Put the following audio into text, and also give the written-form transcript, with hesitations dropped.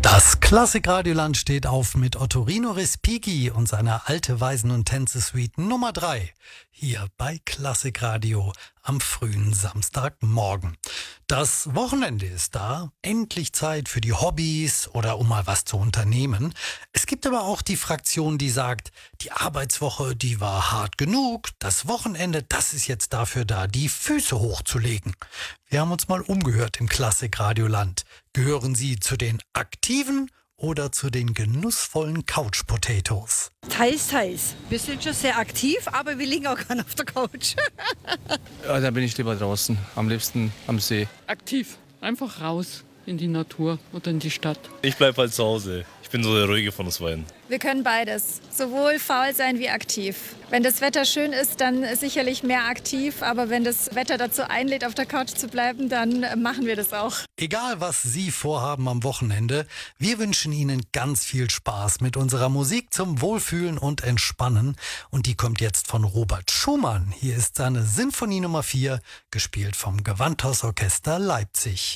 Das Klassikradioland steht auf mit Ottorino Respighi und seiner Alte Weisen und Tänze Suite Nummer 3 hier bei Klassikradio am frühen Samstagmorgen. Das Wochenende ist da, endlich Zeit für die Hobbys oder um mal was zu unternehmen. Es gibt aber auch die Fraktion, die sagt, die Arbeitswoche, die war hart genug, das Wochenende, das ist jetzt dafür da, die Füße hochzulegen. Wir haben uns mal umgehört im Klassikradioland. Gehören Sie zu den Aktiven oder zu den genussvollen Couch Potatoes? Teils, teils. Wir sind schon sehr aktiv, aber wir liegen auch gerne auf der Couch. Ja, da bin ich lieber draußen, am liebsten am See. Aktiv, einfach raus in die Natur oder in die Stadt. Ich bleibe halt zu Hause. Ich bin so der Ruhige von uns beiden. Wir können beides, sowohl faul sein wie aktiv. Wenn das Wetter schön ist, dann sicherlich mehr aktiv, aber wenn das Wetter dazu einlädt, auf der Couch zu bleiben, dann machen wir das auch. Egal, was Sie vorhaben am Wochenende, wir wünschen Ihnen ganz viel Spaß mit unserer Musik zum Wohlfühlen und Entspannen. Und die kommt jetzt von Robert Schumann. Hier ist seine Sinfonie Nummer 4, gespielt vom Gewandhausorchester Leipzig.